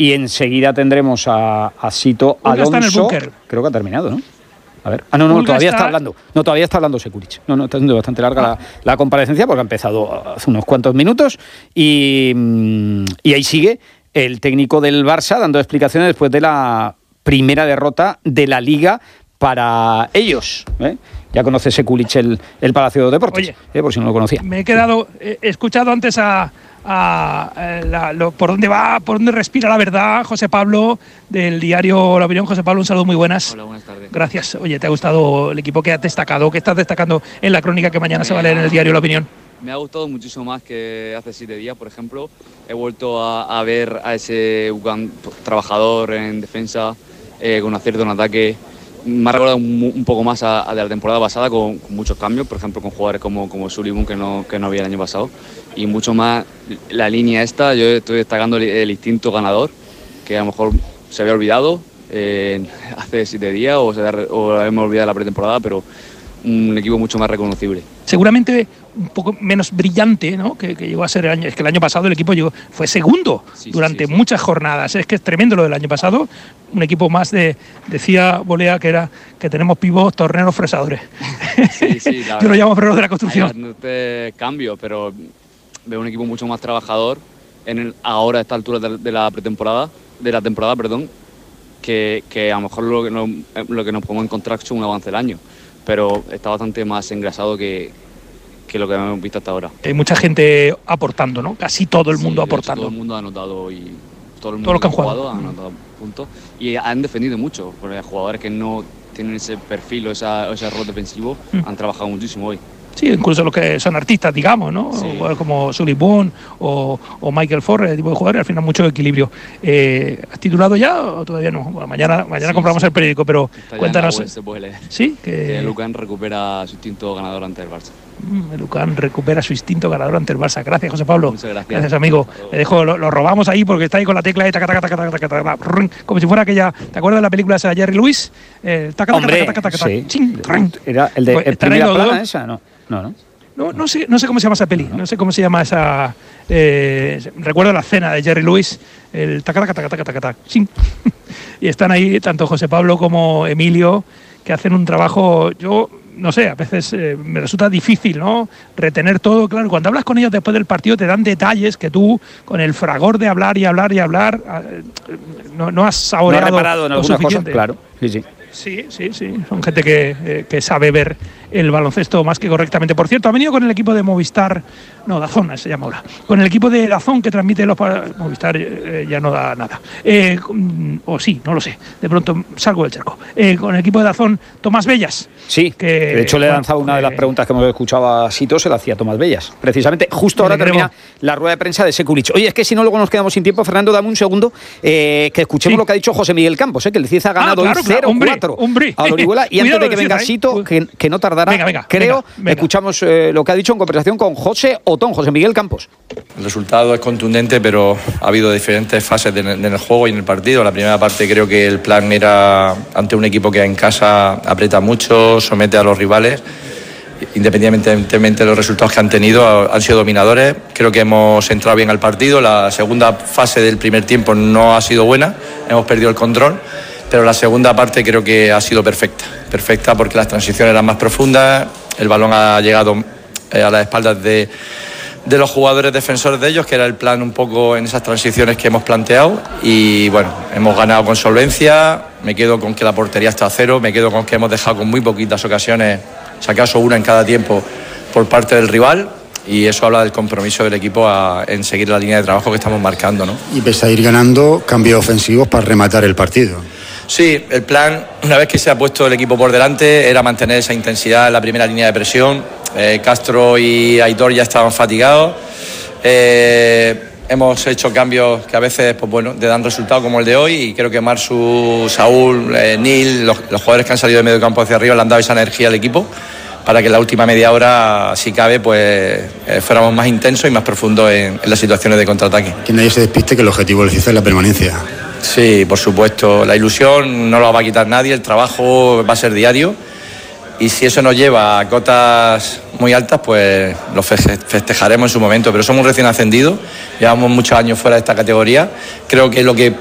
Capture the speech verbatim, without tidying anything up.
y enseguida tendremos a, a Sito Pulga Alonso. está en el búnker. Creo que ha terminado, ¿no? A ver. Ah, no, no, Pulga todavía está... está hablando. No, todavía está hablando Sekulic. No, no, está siendo bastante larga Ah. la, la comparecencia porque ha empezado hace unos cuantos minutos y, y ahí sigue el técnico del Barça dando explicaciones después de la primera derrota de la Liga para ellos, ¿eh? Ya conoce Sekulic el, el Palacio de Deportes, Oye, ¿eh? Por si no lo conocía. Me he quedado, he escuchado antes a, a, a la, lo, por dónde va, por dónde respira la verdad, José Pablo, del diario La Opinión. José Pablo, un saludo, muy buenas. Hola, buenas tardes. Gracias. Oye, ¿te ha gustado el equipo que has destacado, que estás destacando en la crónica que mañana se va a leer en el diario La Opinión? Me ha gustado muchísimo más que hace siete días, por ejemplo. He vuelto a, a ver a ese Ugán trabajador en defensa, eh, con acierto en ataque. Me ha recordado un, un poco más a, a de la temporada pasada, con, con muchos cambios, por ejemplo, con jugadores como, como Sulibun, que no, que no había el año pasado. Y mucho más la línea esta, yo estoy destacando el, el instinto ganador, que a lo mejor se había olvidado eh, hace siete días o, se, o lo hemos olvidado la pretemporada, pero un equipo mucho más reconocible. Seguramente un poco menos brillante, ¿no? que, que llegó a ser el año. Es que el año pasado el equipo llegó, fue segundo sí, durante sí, sí. muchas jornadas. Es que es tremendo lo del año pasado. Un equipo más de, decía Bolea, que era que tenemos pibos, torneros, fresadores. Sí, sí, Yo lo llamo frenos de la construcción. Hay cambio, pero veo un equipo mucho más trabajador en el, ahora a esta altura de, de la pretemporada, de la temporada, perdón, que, que a lo mejor lo que, no, lo que nos podemos encontrar es un avance del año, pero está bastante más engrasado que, que lo que hemos visto hasta ahora. Hay mucha gente aportando, ¿no? Casi todo el mundo sí, aportando. Todo el mundo ha anotado y todo el mundo Todos los que han jugado, jugado han anotado puntos y han defendido mucho, porque hay jugadores que no tienen ese perfil o esa, ese rol defensivo mm. han trabajado muchísimo hoy. Sí, incluso los que son artistas, digamos, ¿no? Sí. O, como Sully Boone o, o Michael Ford, el tipo de jugadores, al final mucho equilibrio. Eh, ¿Has titulado ya o todavía no? Bueno, mañana mañana sí, compramos sí. el periódico, pero está cuéntanos. Web, se puede leer. Sí, que, que Lucan recupera su instinto ganador ante el Barça. Mm, Lucan recupera su instinto ganador ante el Barça. Gracias, José Pablo. Muchas gracias. Gracias, amigo. Le dejo, lo, lo robamos ahí porque está ahí con la tecla de taca, taca, taca, taca, taca, taca, taca, como si fuera aquella. ¿Te acuerdas de la película esa de Jerry Lewis? Eh, taca, Hombre, taca, taca, taca, sí. taca, ching, Era el de pues, el primera plana esa, ¿no? No, no. No, no, sé, no sé cómo se llama esa peli, no sé cómo se llama esa. Eh, recuerdo la cena de Jerry Lewis, el taca, taca, taca, taca, taca, taca, ching. Y están ahí tanto José Pablo como Emilio, que hacen un trabajo. Yo no sé, a veces eh, me resulta difícil, ¿no? Retener todo. Claro, cuando hablas con ellos después del partido te dan detalles que tú, con el fragor de hablar y hablar y hablar, eh, no, no has saboreado. No has reparado en algunas cosas, claro. Sí, sí. Sí, sí, sí. Son gente que, eh, que sabe ver el baloncesto más que correctamente. Por cierto, ha venido con el equipo de Movistar, no, Dazón se llama ahora, con el equipo de Dazón que transmite los Movistar, eh, ya no da nada. Eh, o sí, no lo sé. De pronto salgo del charco. Eh, con el equipo de Dazón, Tomás Bellas. Sí, que, de hecho le he bueno, lanzado una eh, de las preguntas que hemos escuchado a Sito, se la hacía Tomás Bellas. Precisamente, justo ahora termina la rueda de prensa de Sekulic. Oye, es que si no luego nos quedamos sin tiempo, Fernando, dame un segundo, eh, que escuchemos sí. lo que ha dicho José Miguel Campos, eh, que el Cieza ha ganado ah, claro, cero cuatro a Orihuela. Y antes de que venga Sito, que, que no tardará, venga, venga, creo, venga, venga. escuchamos eh, lo que ha dicho en conversación con José Otón, José Miguel Campos. El resultado es contundente, pero ha habido diferentes fases de, de, en el juego y en el partido. La primera parte creo que el plan era ante un equipo que en casa aprieta mucho, somete a los rivales. Independientemente de los resultados que han tenido, han sido dominadores. Creo que hemos entrado bien al partido. La segunda fase del primer tiempo no ha sido buena, hemos perdido el control, pero la segunda parte creo que ha sido perfecta. Perfecta porque las transiciones eran más profundas, el balón ha llegado a las espaldas de, de los jugadores defensores de ellos, que era el plan un poco en esas transiciones que hemos planteado, y bueno, hemos ganado con solvencia. Me quedo con que la portería está a cero, me quedo con que hemos dejado con muy poquitas ocasiones, si acaso una en cada tiempo, por parte del rival, y eso habla del compromiso del equipo a, en seguir la línea de trabajo que estamos marcando, ¿no? Y pese a ir ganando, cambios ofensivos para rematar el partido. Sí, el plan, una vez que se ha puesto el equipo por delante, era mantener esa intensidad en la primera línea de presión. Eh, Castro y Aitor ya estaban fatigados. Eh, hemos hecho cambios que a veces, pues bueno, te dan resultado, como el de hoy, y creo que Marsu, Saúl, eh, Nil, los, los jugadores que han salido de medio campo hacia arriba le han dado esa energía al equipo para que en la última media hora, si cabe, pues eh, fuéramos más intensos y más profundos en, en las situaciones de contraataque. Que nadie se despiste que el objetivo del Cieza es la permanencia. Sí, por supuesto. La ilusión no la va a quitar nadie, el trabajo va a ser diario, y si eso nos lleva a cotas muy altas, pues lo festejaremos en su momento. Pero somos recién ascendidos, llevamos muchos años fuera de esta categoría. Creo que lo que